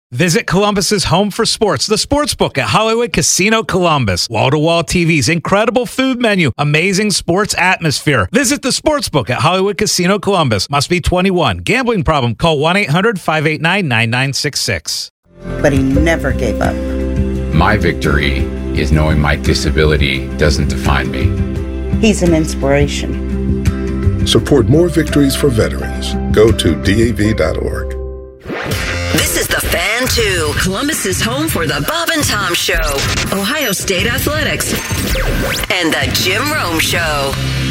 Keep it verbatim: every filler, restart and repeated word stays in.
Visit Columbus's home for sports, the Sportsbook at Hollywood Casino Columbus. Wall-to-wall T Vs, incredible food menu, amazing sports atmosphere. Visit the Sportsbook at Hollywood Casino Columbus. Must be twenty-one. Gambling problem? Call one eight hundred five eight nine nine nine six six. But he never gave up. My victory is knowing my disability doesn't define me. He's an inspiration. Support more victories for veterans. Go to D A V dot org. This is The Fan two, Columbus's home for the Bob and Tom Show, Ohio State Athletics, and the Jim Rome Show.